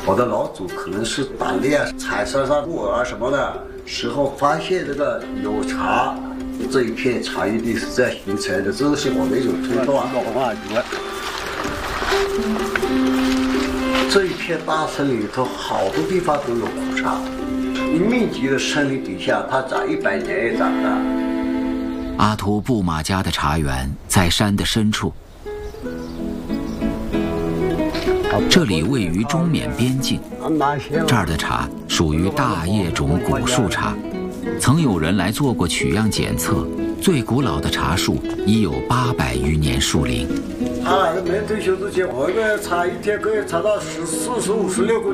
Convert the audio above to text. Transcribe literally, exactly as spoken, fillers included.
我的老祖可能是打猎、采山上木耳什么的时候发现这个有茶，这一片茶叶地是这样形成的，这是我的一种推断。这一片大森林里头，好多地方都有苦茶。密集的森林底下，它长一百年也长大。 阿图布马家的茶园在山的深处，这里位于中缅边境。这儿的茶属于大叶种古树茶，曾有人来做过取样检测，最古老的茶树已有八百余年树龄。 他还是没退休之前，我一个茶一天可以茶到十四十五十六个。